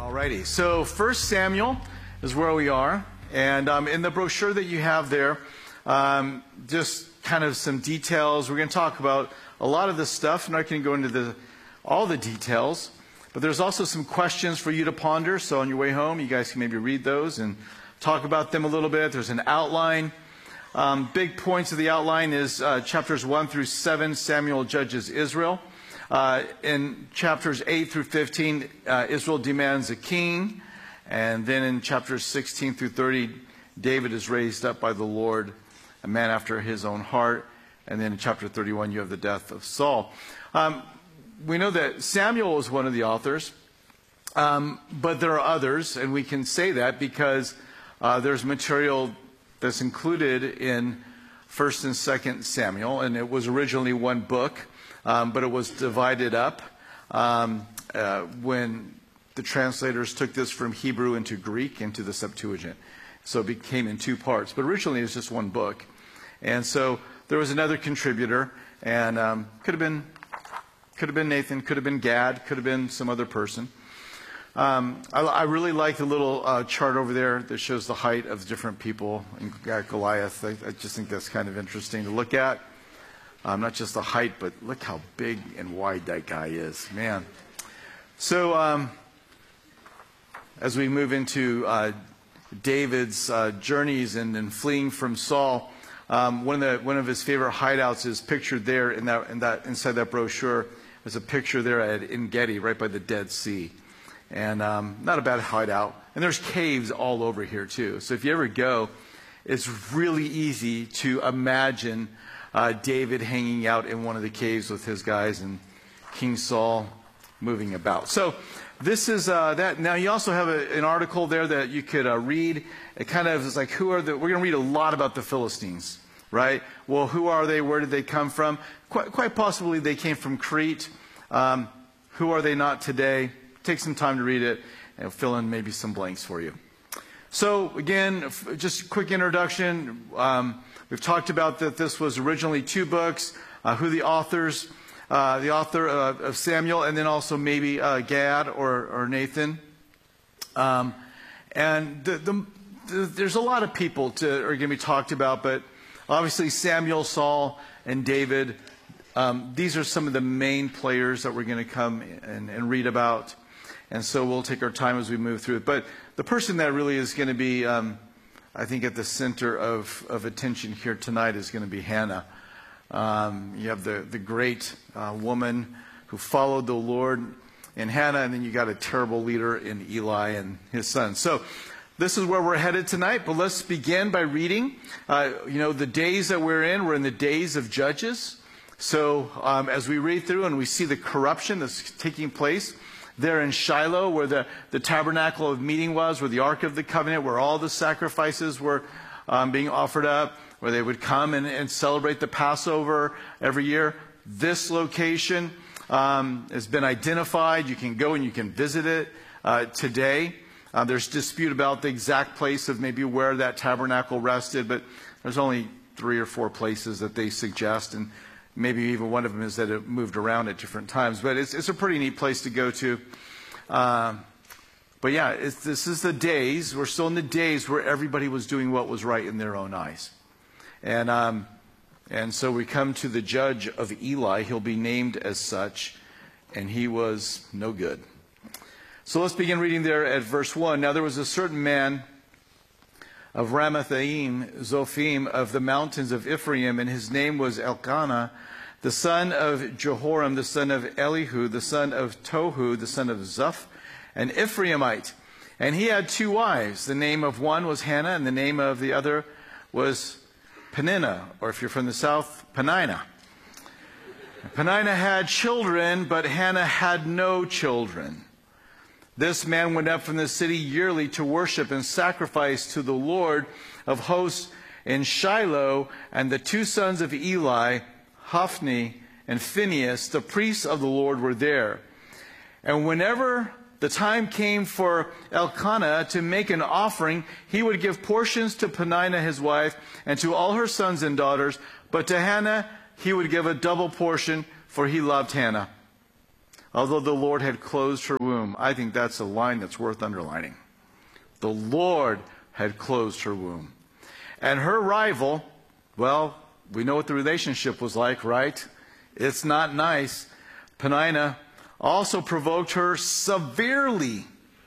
Alrighty, so 1 Samuel is where we are, and in the brochure that you have there, just kind of some details. We're going to talk about a lot of this stuff. I'm not going to go into all the details, but there's also some questions for you to ponder, so on your way home, you guys can maybe read those and talk about them a little bit. There's an outline. Big points of the outline is chapters 1 through 7, Samuel judges Israel. In chapters 8 through 15, Israel demands a king. And then in chapters 16 through 30, David is raised up by the Lord, a man after his own heart. And then in chapter 31, you have the death of Saul. We know that Samuel was one of the authors, but there are others, and we can say that because there's material that's included in 1st and 2nd Samuel, and it was originally one book. But it was divided up when the translators took this from Hebrew into Greek into the Septuagint. So it became in two parts. But originally it was just one book. And so there was another contributor, and could have been Nathan, could have been Gad, could have been some other person. I really like the little chart over there that shows the height of different people in Goliath. I just think that's kind of interesting to look at. Not just the height, but look how big and wide that guy is, man. So as we move into David's journeys and fleeing from Saul, one of his favorite hideouts is pictured there inside that brochure. There's a picture there at En Gedi, right by the Dead Sea, and not a bad hideout. And there's caves all over here too. So if you ever go, it's really easy to imagine David hanging out in one of the caves with his guys and King Saul moving about. So this is that. Now you also have an article there that you could read. It kind of is like, we're going to read a lot about the Philistines, right? Well, who are they? Where did they come from? Quite possibly they came from Crete. Who are they not today? Take some time to read it and fill in maybe some blanks for you. So again, just a quick introduction. We've talked about that this was originally two books, who the author of Samuel, and then also maybe Gad or Nathan. And there's a lot of people are going to be talked about, but obviously Samuel, Saul, and David, these are some of the main players that we're going to come and read about. And so we'll take our time as we move through it. But the person that really is going to be I think at the center of attention here tonight is going to be Hannah. You have the great woman who followed the Lord in Hannah, and then you got a terrible leader in Eli and his son. So this is where we're headed tonight, but let's begin by reading. The days that we're in the days of Judges. So as we read through and we see the corruption that's taking place there in Shiloh, where the tabernacle of meeting was, where the Ark of the Covenant, where all the sacrifices were being offered up, where they would come and celebrate the Passover every year. This location has been identified. You can go and you can visit it today. There's dispute about the exact place of maybe where that tabernacle rested, but there's only 3 or 4 places that they suggest, and maybe even one of them is that it moved around at different times. But it's a pretty neat place to go to. But yeah, this is the days. We're still in the days where everybody was doing what was right in their own eyes. And so we come to the judge of Eli. He'll be named as such. And he was no good. So let's begin reading there at verse 1. Now there was a certain man of Ramathaim, Zophim, of the mountains of Ephraim, and his name was Elkanah, the son of Jehoram, the son of Elihu, the son of Tohu, the son of Zuph, an Ephraimite. And he had 2 wives. The name of one was Hannah, and the name of the other was Peninnah, or if you're from the south, Peninnah. Peninnah had children, but Hannah had no children. This man went up from the city yearly to worship and sacrifice to the Lord of hosts in Shiloh, and the 2 sons of Eli, Hophni and Phinehas, the priests of the Lord, were there. And whenever the time came for Elkanah to make an offering, he would give portions to Peninnah his wife and to all her sons and daughters, but to Hannah he would give a double portion, for he loved Hannah. although the Lord had closed her womb. I think that's a line that's worth underlining. The Lord had closed her womb. And her rival, well, we know what the relationship was like, right? It's not nice. Peninnah also provoked her severely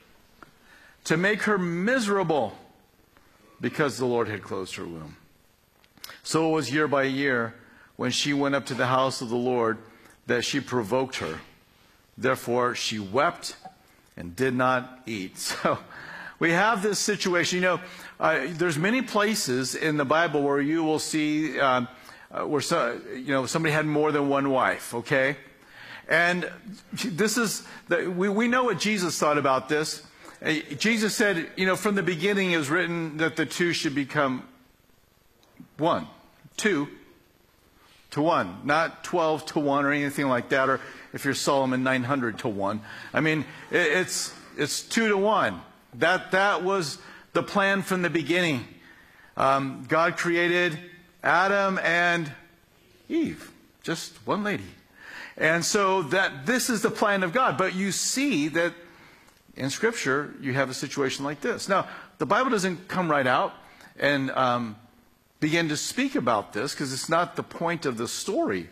to make her miserable because the Lord had closed her womb. So it was year by year when she went up to the house of the Lord that she provoked her. Therefore, she wept and did not eat. So we have this situation. There's many places in the Bible where you will see where somebody had more than one wife, okay? And this is, we know what Jesus thought about this. Jesus said, from the beginning it was written that the two should become one. 2 to 1, not 12 to 1 or anything like that, or if you're Solomon, 900 to 1. I mean, it's 2 to 1. That was the plan from the beginning. God created Adam and Eve, just one lady. And so this is the plan of God. But you see that in Scripture, you have a situation like this. Now, the Bible doesn't come right out and begin to speak about this because it's not the point of the story.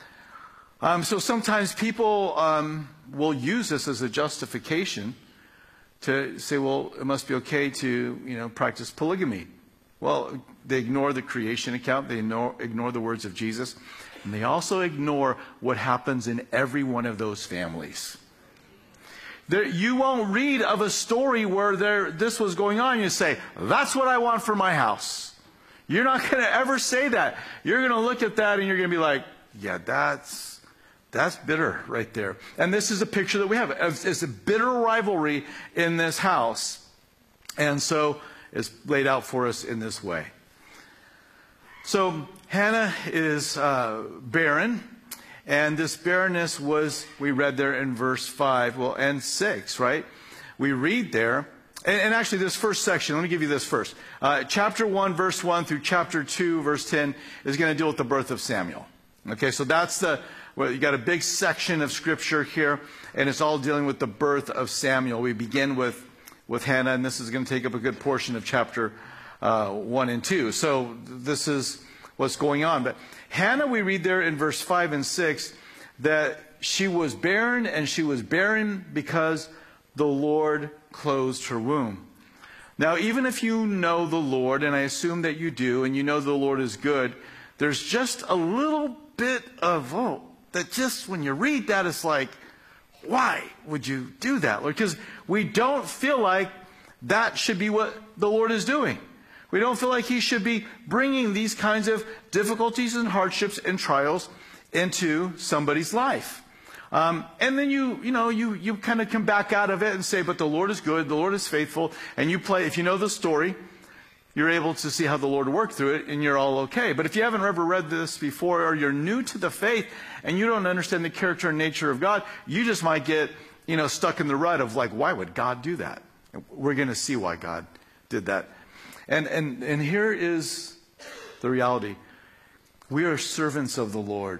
So sometimes people will use this as a justification to say, well, it must be okay to, practice polygamy. Well, they ignore the creation account. They ignore the words of Jesus. And they also ignore what happens in every one of those families. You won't read of a story where this was going on. You say, that's what I want for my house. You're not going to ever say that. You're going to look at that and you're going to be like, yeah, that's bitter right there. And this is a picture that we have. It's a bitter rivalry in this house. And so it's laid out for us in this way. So Hannah is barren. And this barrenness was, we read there in verse 5, and 6, right? We read there, and actually this first section, let me give you this first. Chapter 1, verse 1 through chapter 2, verse 10 is going to deal with the birth of Samuel. Okay, so that's you got a big section of Scripture here, and it's all dealing with the birth of Samuel. We begin with Hannah, and this is going to take up a good portion of chapter 1 and 2. So this is what's going on. But Hannah, we read there in verse 5 and 6 that she was barren, and she was barren because the Lord closed her womb. Now, even if you know the Lord, and I assume that you do, and you know the Lord is good, there's just a little bit of, that just when you read that, it's like, why would you do that? Because we don't feel like that should be what the Lord is doing. We don't feel like He should be bringing these kinds of difficulties and hardships and trials into somebody's life. And then you kind of come back out of it and say, but the Lord is good, the Lord is faithful, and if you know the story, you're able to see how the Lord worked through it, and you're all okay. But if you haven't ever read this before, or you're new to the faith, and you don't understand the character and nature of God, you just might get, stuck in the rut of like, why would God do that? We're going to see why God did that. And here is the reality. We are servants of the Lord.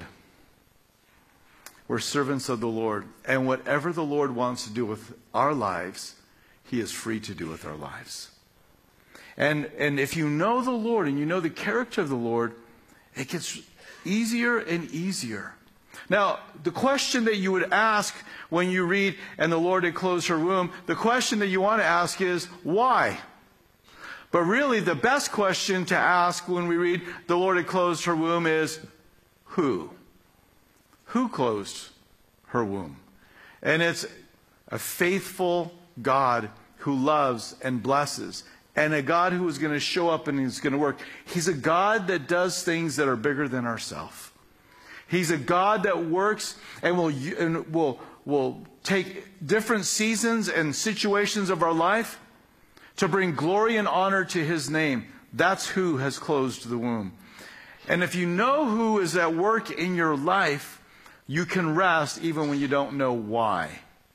We're servants of the Lord. And whatever the Lord wants to do with our lives, He is free to do with our lives. And if you know the Lord and you know the character of the Lord, it gets easier and easier. Now, the question that you would ask when you read, and the Lord had closed her womb, the question that you want to ask is, why? But really, the best question to ask when we read, the Lord had closed her womb is, who? Who closed her womb? And it's a faithful God who loves and blesses, and a God who is going to show up and is going to work. He's a God that does things that are bigger than ourselves. He's a God that works and will take different seasons and situations of our life to bring glory and honor to His name. That's who has closed the womb. And if you know who is at work in your life, you can rest even when you don't know why.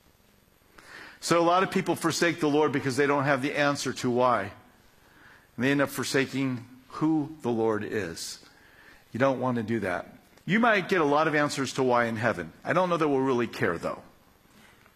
So a lot of people forsake the Lord because they don't have the answer to why. And they end up forsaking who the Lord is. You don't want to do that. You might get a lot of answers to why in heaven. I don't know that we'll really care, though.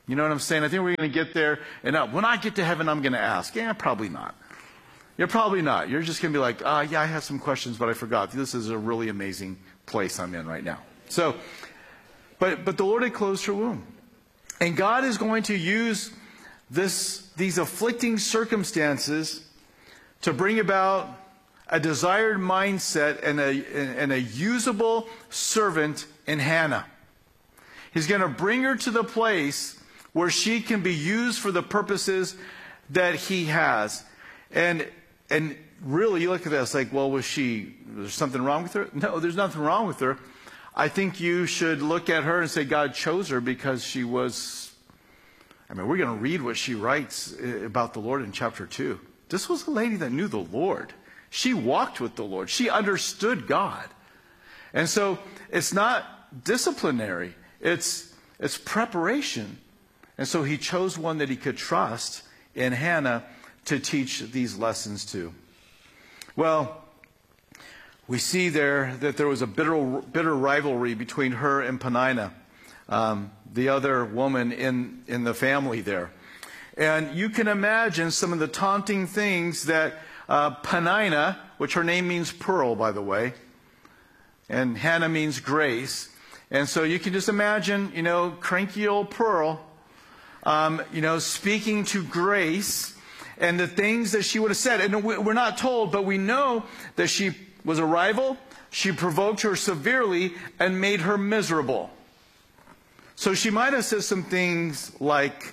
You know what I'm saying? I think we're going to get there, and when I get to heaven, I'm going to ask. Yeah, probably not. You're probably not. You're just going to be like, yeah, I have some questions, but I forgot. This is a really amazing place I'm in right now. So, but the Lord had closed her womb. And God is going to use these afflicting circumstances to bring about a desired mindset and a usable servant in Hannah. He's going to bring her to the place where she can be used for the purposes that He has. And really, you look at this like, well, was there something wrong with her? No, there's nothing wrong with her. I think you should look at her and say God chose her because she was, we're going to read what she writes about the Lord in chapter 2. This was a lady that knew the Lord. She walked with the Lord. She understood God. And so it's not disciplinary. It's preparation. And so He chose one that He could trust in Hannah to teach these lessons to. Well, we see there that there was a bitter rivalry between her and Peninnah, the other woman in the family there. And you can imagine some of the taunting things that Peninnah, which her name means pearl, by the way, and Hannah means grace. And so you can just imagine, cranky old Pearl, speaking to Grace and the things that she would have said. And we're not told, but we know that she was a rival. She provoked her severely and made her miserable. So she might have said some things like,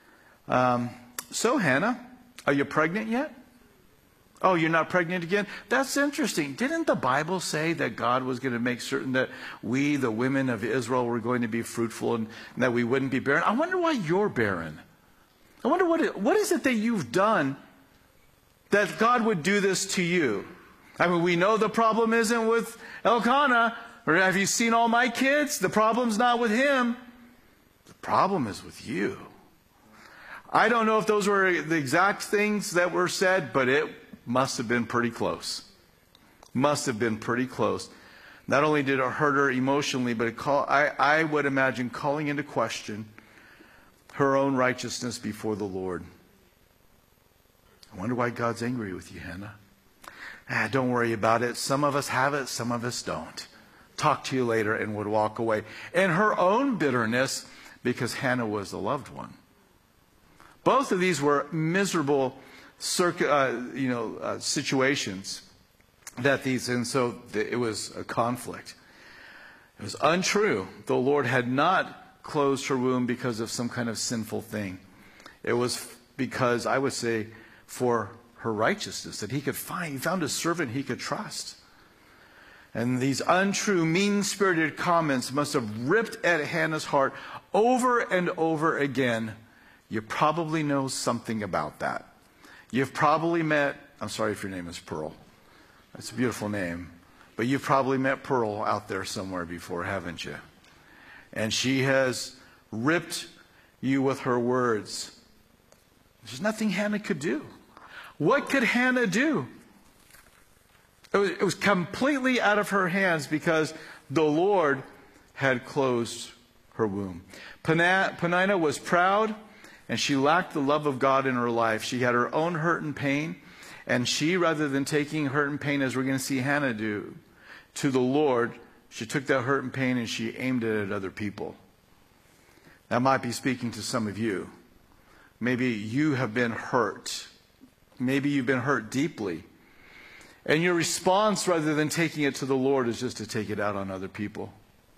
so Hannah, are you pregnant yet? Oh, you're not pregnant again? That's interesting. Didn't the Bible say that God was going to make certain that we, the women of Israel, were going to be fruitful and that we wouldn't be barren? I wonder why you're barren. I wonder what is it that you've done that God would do this to you? We know the problem isn't with Elkanah. Or have you seen all my kids? The problem's not with him. The problem is with you. I don't know if those were the exact things that were said, but it must have been pretty close. Must have been pretty close. Not only did it hurt her emotionally, but I would imagine calling into question her own righteousness before the Lord. I wonder why God's angry with you, Hannah. Don't worry about it. Some of us have it, some of us don't. Talk to you later, and would walk away. And her own bitterness because Hannah was the loved one. Both of these were miserable situations and so it was a conflict. It was untrue. The Lord had not closed her womb because of some kind of sinful thing. It was because, I would say, for her righteousness, that he found a servant he could trust. And these untrue, mean-spirited comments must have ripped at Hannah's heart over and over again. You probably know something about that. You've probably met, I'm sorry if your name is Pearl. That's a beautiful name. But you've probably met Pearl out there somewhere before, haven't you? And she has ripped you with her words. There's nothing Hannah could do. What could Hannah do? It was completely out of her hands because the Lord had closed her womb. Peninnah was proud, and she lacked the love of God in her life. She had her own hurt and pain, and she, rather than taking hurt and pain, as we're going to see Hannah do, to the Lord, she took that hurt and pain and she aimed it at other people. That might be speaking to some of you. Maybe you have been hurt. Maybe you've been hurt deeply. And your response, rather than taking it to the Lord, is just to take it out on other people.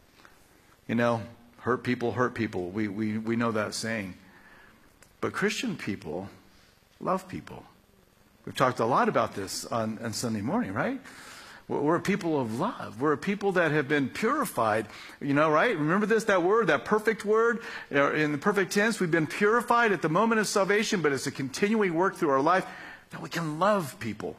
Hurt people hurt people. We know that saying. But Christian people love people. We've talked a lot about this on Sunday morning, right? We're a people of love. We're a people that have been purified, right? Remember that word, that perfect word, in the perfect tense. We've been purified at the moment of salvation, but it's a continuing work through our life that we can love people.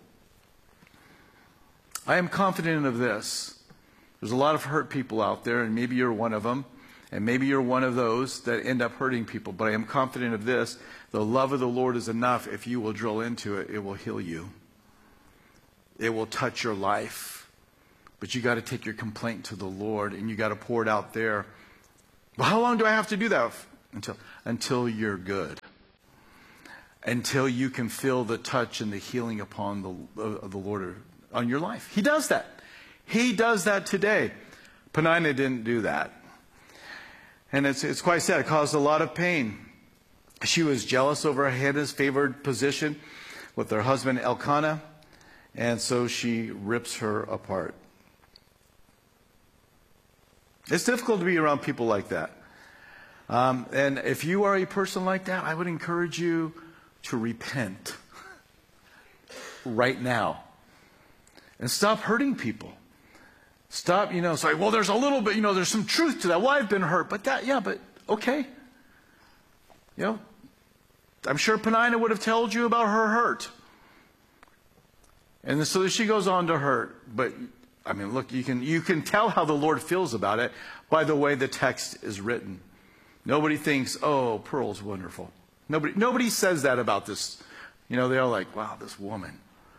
I am confident of this. There's a lot of hurt people out there, and maybe you're one of them, and maybe you're one of those that end up hurting people. But I am confident of this. The love of the Lord is enough. If you will drill into it, it will heal you. It will touch your life. But you got to take your complaint to the Lord, and you got to pour it out there. Well, how long do I have to do that? Until you're good. Until you can feel the touch and the healing upon the Lord on your life. He does that. He does that today. Peninnah didn't do that. And it's quite sad. It caused a lot of pain. She was jealous over Hannah's favored position with her husband Elkanah, and so she rips her apart. It's difficult to be around people like that. And if you are a person like that, I would encourage you to repent right now. And stop hurting people. Stop, say, well, there's a little bit, there's some truth to that. Well, I've been hurt. But okay. I'm sure Peninnah would have told you about her hurt. And so she goes on to hurt. But, look, you can tell how the Lord feels about it by the way the text is written. Nobody thinks, oh, Pearl's wonderful. Nobody says that about this. They're like, wow, this woman.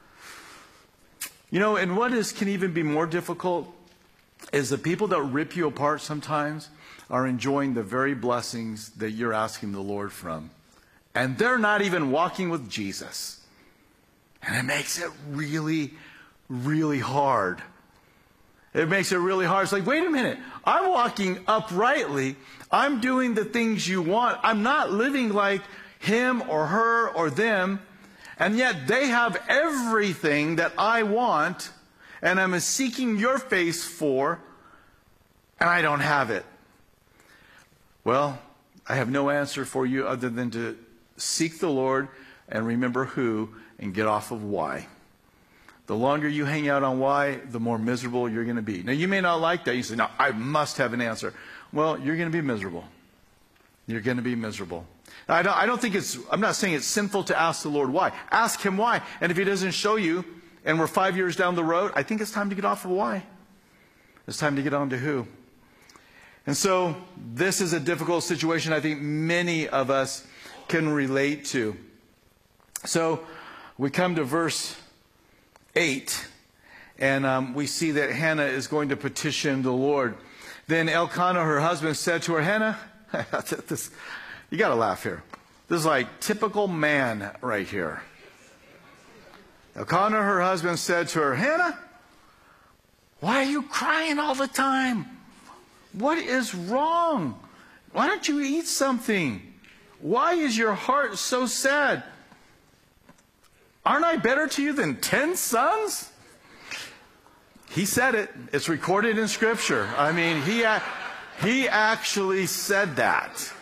And what can even be more difficult is the people that rip you apart sometimes are enjoying the very blessings that you're asking the Lord from. And they're not even walking with Jesus. And it makes it really, really hard. It makes it really hard. It's like, wait a minute. I'm walking uprightly. I'm doing the things you want. I'm not living like him or her or them. And yet they have everything that I want. And I'm seeking your face for. And I don't have it. Well, I have no answer for you other than to seek the Lord and remember who and get off of why. The longer you hang out on why, the more miserable you're going to be. Now, you may not like that. You say, no, I must have an answer. Well, you're going to be miserable. You're going to be miserable. Now, I'm not saying it's sinful to ask the Lord why. Ask him why. And if he doesn't show you, and we're 5 years down the road, I think it's time to get off of why. It's time to get on to who. And so, this is a difficult situation I think many of us can relate to. So, we come to verse 8, and we see that Hannah is going to petition the Lord. Then Elkanah, her husband, said to her, Hannah, you got to laugh here. This is like typical man right here. Elkanah, her husband, said to her, Hannah, why are you crying all the time? What is wrong? Why don't you eat something? Why is your heart so sad? Aren't I better to you than 10 sons? He said it. It's recorded in Scripture. He actually said that.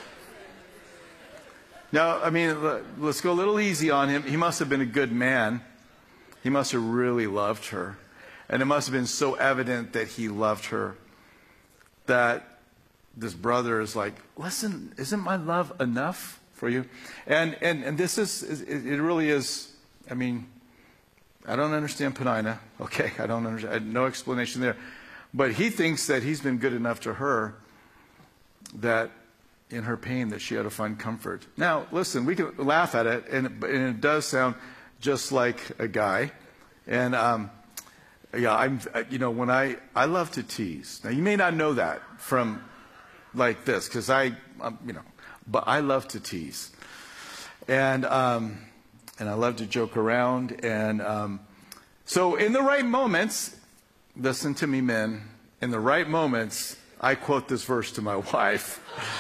Now, let's go a little easy on him. He must have been a good man. He must have really loved her. And it must have been so evident that he loved her that this brother is like, listen, isn't my love enough for you? And this it really is, I don't understand Peninnah. Okay, I don't understand. No explanation there. But he thinks that he's been good enough to her that in her pain that she ought to find comfort. Now, listen, we can laugh at it, and it does sound just like a guy. And when I love to tease. Now, you may not know that from like this, because but I love to tease, and I love to joke around, and so in the right moments, listen to me, men. In the right moments, I quote this verse to my wife.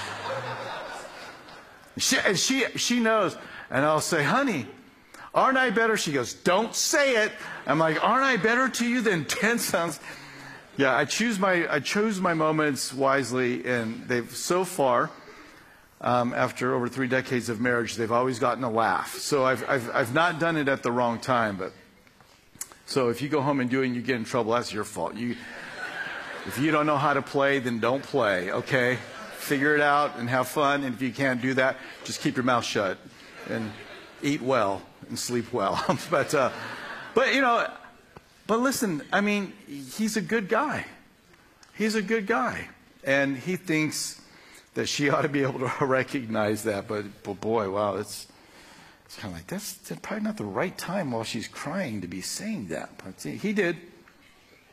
She knows, and I'll say, honey, aren't I better? She goes, don't say it. I'm like, aren't I better to you than 10 sons? Yeah, I chose my moments wisely, and they've so far, after over 3 decades of marriage, they've always gotten a laugh. So I've not done it at the wrong time, but so if you go home and do it and you get in trouble, that's your fault. If you don't know how to play, then don't play, okay? Figure it out and have fun, and if you can't do that, just keep your mouth shut and eat well and sleep well. But listen, he's a good guy. He's a good guy. And he thinks that she ought to be able to recognize that. But boy, wow, it's kind of like, that's probably not the right time while she's crying to be saying that. But see, he did.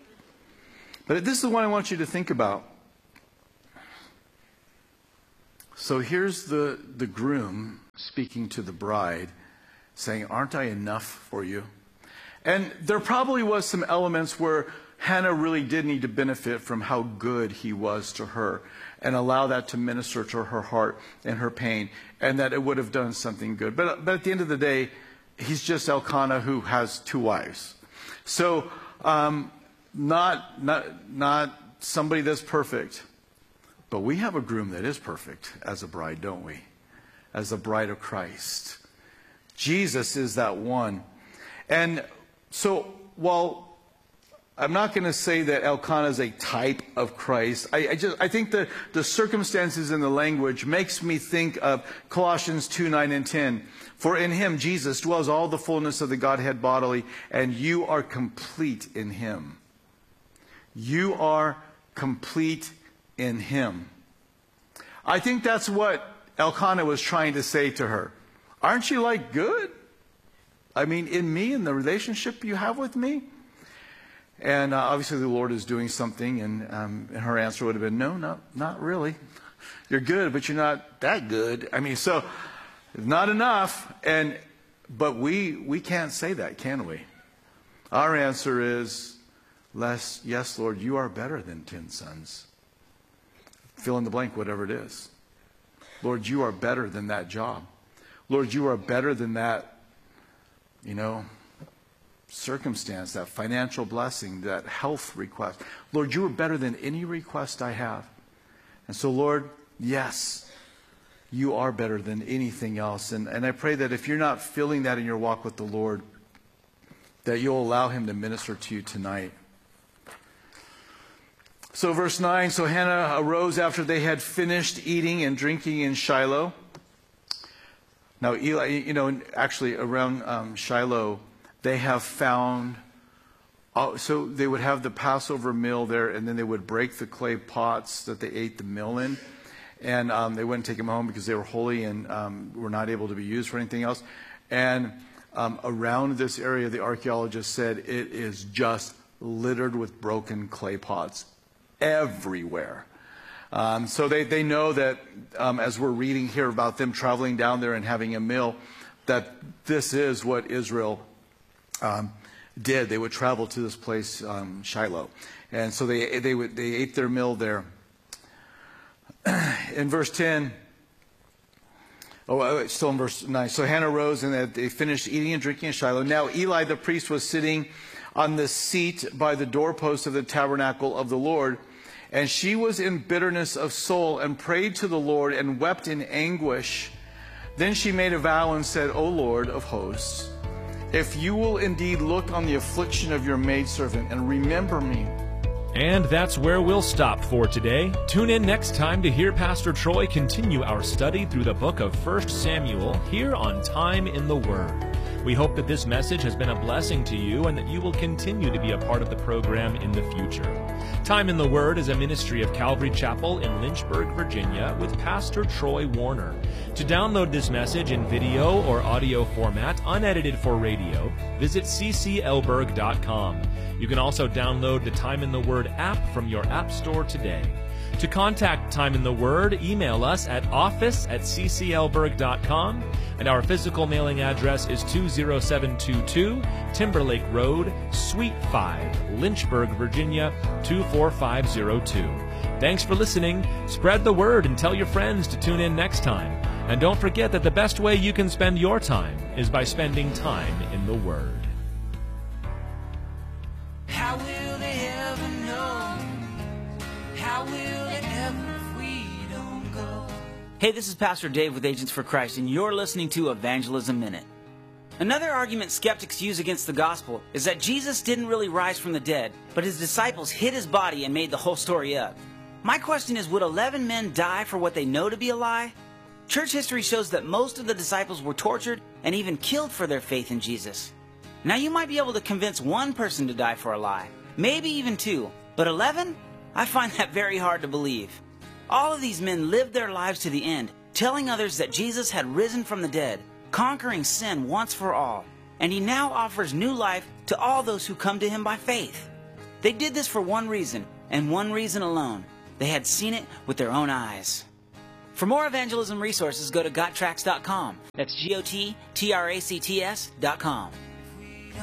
But this is the one I want you to think about. So here's the groom speaking to the bride, saying, aren't I enough for you? And there probably was some elements where Hannah really did need to benefit from how good he was to her and allow that to minister to her heart and her pain, and that it would have done something good. But at the end of the day, he's just Elkanah who has 2 wives. So not somebody that's perfect, but we have a groom that is perfect as a bride, don't we? As a bride of Christ. Jesus is that one. And so while I'm not going to say that Elkanah is a type of Christ, I think the circumstances in the language makes me think of Colossians 2:9 and 10. For in him, Jesus, dwells all the fullness of the Godhead bodily, and you are complete in him. You are complete in him. I think that's what Elkanah was trying to say to her. Aren't you like good? I mean, in me, in the relationship you have with me? And obviously the Lord is doing something, and her answer would have been, no, not really. You're good, but you're not that good. I mean, so not enough. But we can't say that, can we? Our answer is, yes, Lord, you are better than 10 sons. Fill in the blank, whatever it is. Lord, you are better than that job. Lord, you are better than that, circumstance, that financial blessing, that health request. Lord, you are better than any request I have. And so, Lord, yes, you are better than anything else. And I pray that if you're not feeling that in your walk with the Lord, that you'll allow him to minister to you tonight. So verse 9, so Hannah arose after they had finished eating and drinking in Shiloh. Now, Eli, actually around Shiloh, they have found, so they would have the Passover meal there, and then they would break the clay pots that they ate the meal in. And they wouldn't take them home because they were holy and were not able to be used for anything else. And around this area, the archaeologists said it is just littered with broken clay pots everywhere. So they know that as we're reading here about them traveling down there and having a meal, that this is what Israel did. They would travel to this place, Shiloh. And so they ate their meal there. In verse 10, still in verse 9. So Hannah rose and they finished eating and drinking in Shiloh. Now Eli the priest was sitting on the seat by the doorpost of the tabernacle of the Lord. And she was in bitterness of soul and prayed to the Lord and wept in anguish. Then she made a vow and said, O Lord of hosts, if you will indeed look on the affliction of your maidservant and remember me. And that's where we'll stop for today. Tune in next time to hear Pastor Troy continue our study through the book of 1 Samuel here on Time in the Word. We hope that this message has been a blessing to you and that you will continue to be a part of the program in the future. Time in the Word is a ministry of Calvary Chapel in Lynchburg, Virginia, with Pastor Troy Warner. To download this message in video or audio format, unedited for radio, visit cclberg.com. You can also download the Time in the Word app from your app store today. To contact Time in the Word, email us at office@cclberg.com, and our physical mailing address is 20722 Timberlake Road, Suite 5, Lynchburg, Virginia, 24502. Thanks for listening. Spread the word and tell your friends to tune in next time. And don't forget that the best way you can spend your time is by spending time in the Word. How will they ever know? How will it ever if we don't go? Hey, this is Pastor Dave with Agents for Christ, and you're listening to Evangelism Minute. Another argument skeptics use against the gospel is that Jesus didn't really rise from the dead, but his disciples hid his body and made the whole story up. My question is, would 11 men die for what they know to be a lie? Church history shows that most of the disciples were tortured and even killed for their faith in Jesus. Now you might be able to convince one person to die for a lie, maybe even two, but 11? I find that very hard to believe. All of these men lived their lives to the end, telling others that Jesus had risen from the dead, conquering sin once for all, and he now offers new life to all those who come to him by faith. They did this for one reason, and one reason alone. They had seen it with their own eyes. For more evangelism resources, go to gottracts.com. That's GOTTRACTS.com.